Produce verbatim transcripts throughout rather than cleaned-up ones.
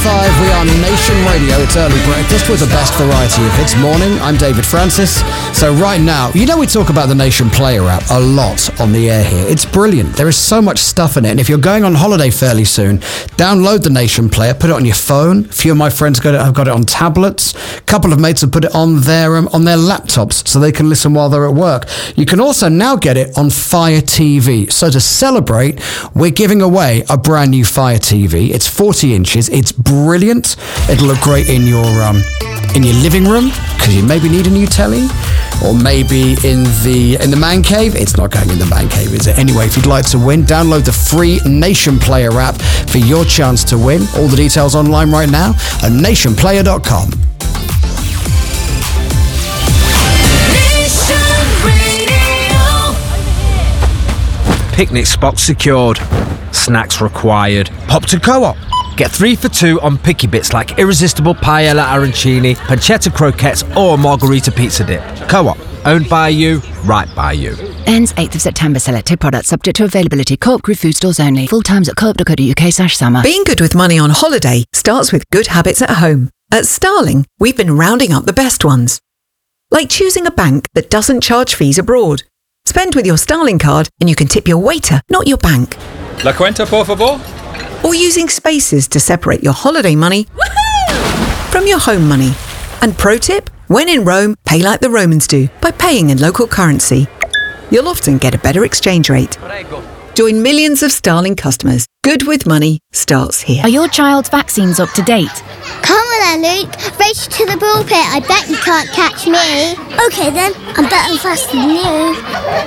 five, we are Nation Radio. It's early breakfast with the best variety of hits. Morning, I'm David Francis. So right now, you know we talk about the Nation Player app a lot on the air here. It's brilliant. There is so much stuff in it. And if you're going on holiday fairly soon, download the Nation Player, put it on your phone. A few of my friends got it, have got it on tablets. A couple of mates have put it on their um, on their laptops so they can listen while they're at work. You can also now get it on Fire T V. So to celebrate, we're giving away a brand new Fire T V. It's forty inches. It's brilliant. It'll look great in your um, in your living room because you maybe need a new telly, or maybe in the in the man cave. It's not going in the man cave, is it? Anyway, if you'd like to win, download the free Nation Player app for your chance to win. All the details online right now at nation player dot com. Picnic spots secured. Snacks required. Pop to Co-op. Get three for two on picky bits like irresistible paella arancini, pancetta croquettes or margarita pizza dip. Co-op. Owned by you, right by you. Ends eighth of September. Selected products subject to availability. Co-op Group food stores only. Full times at co op dot co dot uk slash summer. Being good with money on holiday starts with good habits at home. At Starling, we've been rounding up the best ones. Like choosing a bank that doesn't charge fees abroad. Spend with your Starling card and you can tip your waiter, not your bank. La cuenta, por favor? Or using spaces to separate your holiday money from your home money. And pro tip, when in Rome, pay like the Romans do by paying in local currency. You'll often get a better exchange rate. Join millions of Starling customers. Good with money starts here. Are your child's vaccines up to date? Come on then, Luke. Race to the ball pit. I bet you can't catch me. OK then, I'm better and faster than you.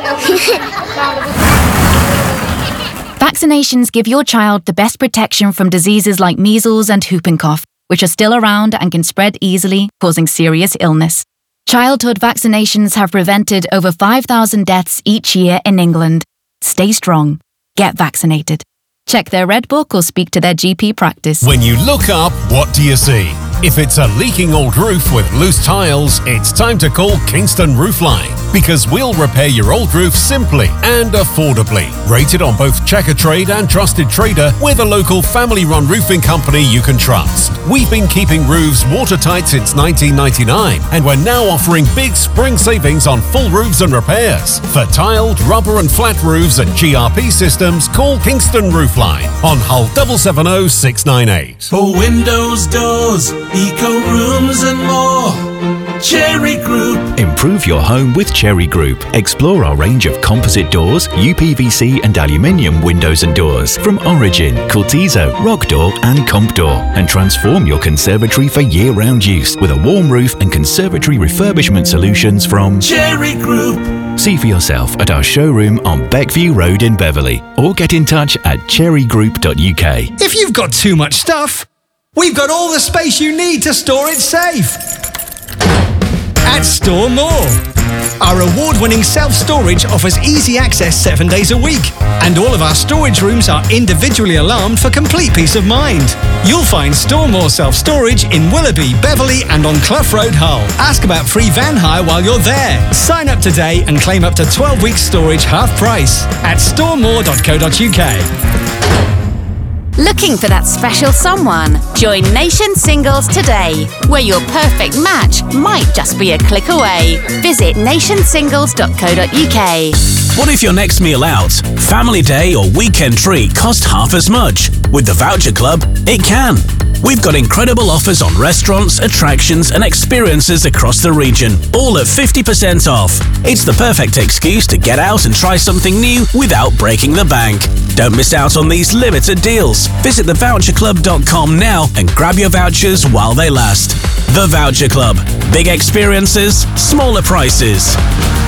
Vaccinations give your child the best protection from diseases like measles and whooping cough, which are still around and can spread easily, causing serious illness. Childhood vaccinations have prevented over five thousand deaths each year in England. Stay strong. Get vaccinated. Check their Red Book or speak to their G P practice. When you look up, what do you see? If it's a leaking old roof with loose tiles, it's time to call Kingston Roofline, because we'll repair your old roof simply and affordably. Rated on both Checker Trade and Trusted Trader, we're the local family-run roofing company you can trust. We've been keeping roofs watertight since nineteen ninety-nine, and we're now offering big spring savings on full roofs and repairs. For tiled, rubber and flat roofs and G R P systems, call Kingston Roofline on Hull seven seven zero six nine eight. For windows, doors, eco rooms and more, Cherry Group. Improve your home with Cherry Group. Explore our range of composite doors, U P V C and aluminium windows and doors from Origin, Cortizo, Rock Door and Comp Door, and transform your conservatory for year-round use with a warm roof and conservatory refurbishment solutions from Cherry Group. See for yourself at our showroom on Beckview Road in Beverley, or get in touch at cherry group dot U K. If you've got too much stuff, we've got all the space you need to store it safe. At Store More. Our award-winning self-storage offers easy access seven days a week. And all of our storage rooms are individually alarmed for complete peace of mind. You'll find Store More self-storage in Willoughby, Beverley and on Clough Road, Hull. Ask about free van hire while you're there. Sign up today and claim up to twelve weeks storage half price at store more dot co dot U K. Looking for that special someone? Join Nation Singles today, where your perfect match might just be a click away. Visit nation singles dot co dot U K. What if your next meal out, family day or weekend treat cost half as much? With the Voucher Club, it can. We've got incredible offers on restaurants, attractions and experiences across the region, all at fifty percent off. It's the perfect excuse to get out and try something new without breaking the bank. Don't miss out on these limited deals. Visit the voucher club dot com now and grab your vouchers while they last. The Voucher Club. Big experiences, smaller prices.